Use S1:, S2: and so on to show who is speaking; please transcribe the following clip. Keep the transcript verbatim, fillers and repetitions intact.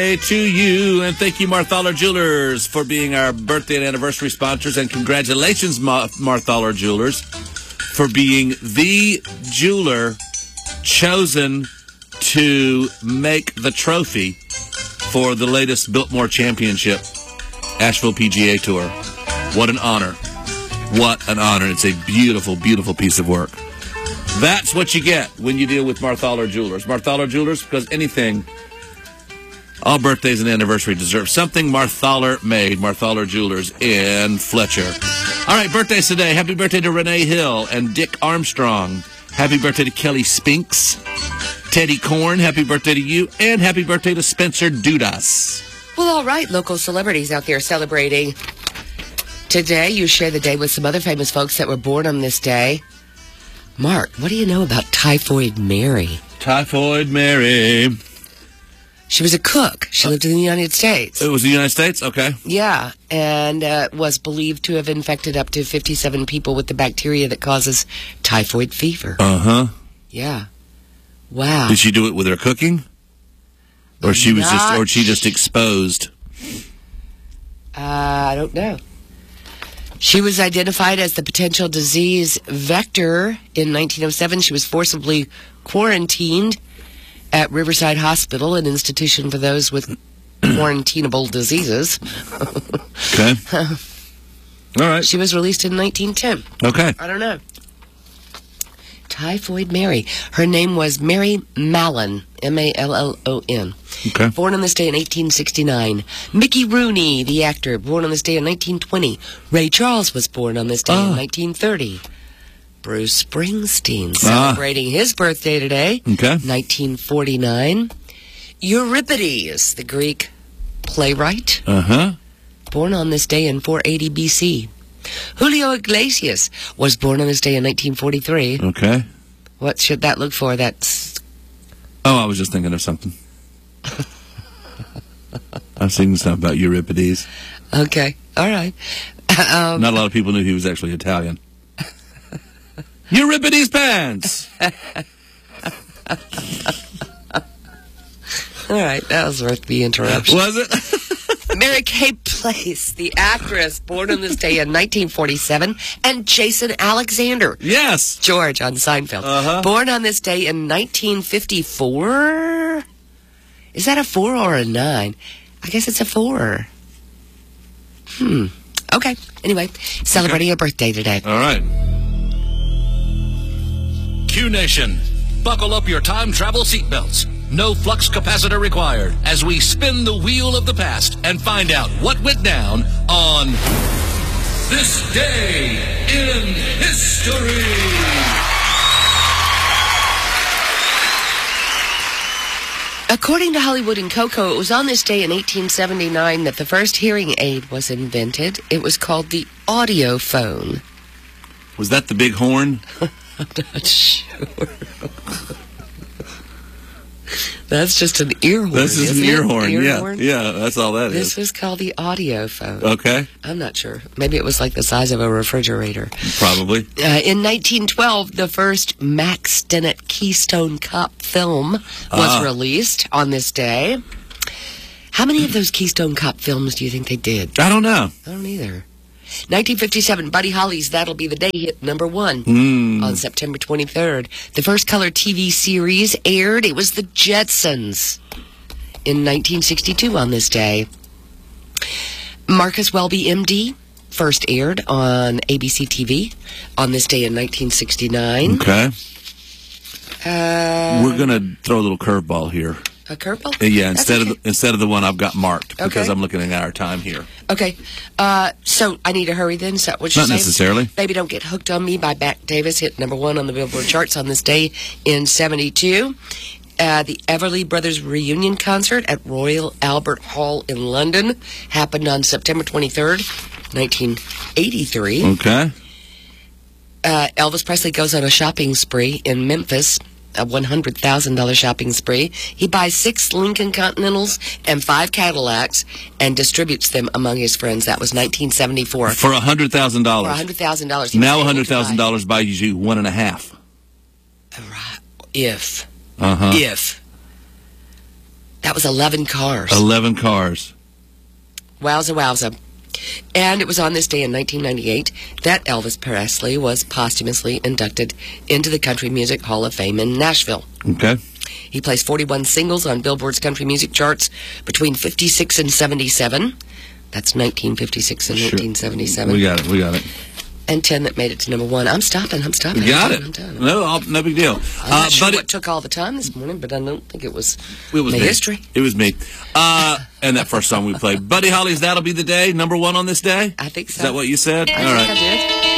S1: To you, and thank you, Marthaler Jewelers, for being our birthday and anniversary sponsors, and congratulations, Ma- Marthaler Jewelers, for being the jeweler chosen to make the trophy for the latest Biltmore Championship Asheville P G A Tour. What an honor. What an honor. It's a beautiful, beautiful piece of work. That's what you get when you deal with Marthaler Jewelers. Marthaler Jewelers, because anything, all birthdays and anniversaries deserve something Marthaler made. Marthaler Jewelers in Fletcher. All right, birthdays today. Happy birthday to Renee Hill and Dick Armstrong. Happy birthday to Kelly Spinks. Teddy Korn, happy birthday to you. And happy birthday to Spencer Dudas.
S2: Well, all right, local celebrities out there celebrating today. You share the day with some other famous folks that were born on this day. Mark, what do you know about Typhoid Mary?
S1: Typhoid Mary.
S2: She was a cook. She lived in the United States.
S1: It was the United States? Okay.
S2: Yeah, and uh, was believed to have infected up to fifty-seven people with the bacteria that causes typhoid fever.
S1: Uh-huh.
S2: Yeah. Wow.
S1: Did she do it with her cooking? Or she was just or she just exposed?
S2: Uh, I don't know. She was identified as the potential disease vector in nineteen oh seven. She was forcibly quarantined at Riverside Hospital, an institution for those with quarantinable diseases.
S1: Okay. All right.
S2: She was released in nineteen ten.
S1: Okay.
S2: I don't know. Typhoid Mary. Her name was Mary Mallon, M A L L O N.
S1: Okay.
S2: Born on this day in eighteen sixty-nine. Mickey Rooney, the actor, born on this day in nineteen twenty. Ray Charles was born on this day
S1: oh.
S2: in nineteen thirty. Bruce Springsteen, celebrating ah. his birthday today,
S1: okay.
S2: nineteen forty-nine. Euripides, the Greek playwright,
S1: uh-huh.
S2: born on this day in four eighty B C. Julio Iglesias was born on this day in nineteen forty-three.
S1: Okay.
S2: What should that look for? That's...
S1: Oh, I was just thinking of something. I was thinking something about Euripides.
S2: Okay. All right. Um,
S1: Not a lot of people knew he was actually Italian. Euripides pants!
S2: All right. That was worth the interruption.
S1: Was it?
S2: Mary Kay Place, the actress, born on this day in nineteen forty-seven, and Jason Alexander.
S1: Yes.
S2: George on Seinfeld.
S1: Uh-huh.
S2: Born on this day in nineteen fifty-four? Is that a four or a nine? I guess it's a four. Hmm. Okay. Anyway, celebrating okay. a birthday today.
S1: All right.
S3: Q Nation, buckle up your time travel seatbelts. No flux capacitor required as we spin the wheel of the past and find out what went down on this day in history.
S2: According to Hollywood and Coco, it was on this day in eighteen seventy-nine that the first hearing aid was invented. It was called the audiophone.
S1: Was that the big horn?
S2: I'm not sure. That's just an ear horn.
S1: That's just an ear horn. Ear yeah, horn? yeah, that's all that
S2: this
S1: is.
S2: This was called the audiophone.
S1: Okay.
S2: I'm not sure. Maybe it was like the size of a refrigerator.
S1: Probably.
S2: Uh, in nineteen twelve, the first Max Dennett Keystone Cop film was ah. released on this day. How many of those Keystone Cop films do you think they did?
S1: I don't know.
S2: I don't either. nineteen fifty-seven, Buddy Holly's That'll Be the Day hit number one
S1: mm.
S2: on September twenty-third. The first color T V series aired. It was The Jetsons in nineteen sixty-two on this day. Marcus Welby, M D, first aired on A B C T V on this day in nineteen sixty-nine.
S1: Okay.
S2: Uh,
S1: We're going to throw a little curveball here.
S2: A curveball?
S1: Uh, yeah, instead okay. of the, instead of the one I've got marked because
S2: okay.
S1: I'm looking at our time here.
S2: Okay. Uh, so I need to hurry then? Is that what you're
S1: Not
S2: saying?
S1: necessarily.
S2: Baby Don't Get Hooked on Me by Back Davis hit number one on the Billboard charts on this day in seventy-two. Uh, the Everly Brothers reunion concert at Royal Albert Hall in London happened on September twenty-third, nineteen eighty-three.
S1: Okay.
S2: Uh, Elvis Presley goes on a shopping spree in Memphis, a one hundred thousand dollars shopping spree. He buys six Lincoln Continentals and five Cadillacs and distributes them among his friends. That was nineteen seventy-four.
S1: For one hundred thousand dollars.
S2: For one hundred thousand dollars.
S1: Now one hundred thousand dollars buys you one and a half.
S2: Right. If.
S1: Uh-huh.
S2: If. That was eleven cars.
S1: eleven cars.
S2: Wowza, wowza. And it was on this day in nineteen ninety-eight that Elvis Presley was posthumously inducted into the Country Music Hall of Fame in Nashville.
S1: Okay.
S2: He placed forty-one singles on Billboard's country music charts between fifty-six and seventy-seven. That's nineteen fifty-six and
S1: Sure.
S2: nineteen seventy-seven.
S1: We got it. We got it.
S2: And ten that made it to number one. I'm stopping. I'm stopping.
S1: We got
S2: I'm
S1: it.
S2: done, I'm done.
S1: No, I'll- no big deal.
S2: I'm not
S1: Uh,
S2: sure
S1: Buddy,
S2: what took all the time this morning, but I don't think it was,
S1: it was
S2: the
S1: me.
S2: history.
S1: It was me. Uh, and that first song we played. Buddy Holly's That'll Be the Day, number one on this day?
S2: I think so.
S1: Is that what you said?
S2: I
S1: All
S2: think
S1: right.
S2: I did.